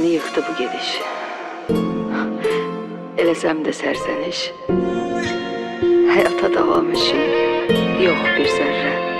Məni yıxdı bu gediş. Eləsəm də sərsəniş. Həyata davam üçün yox bir zərrə.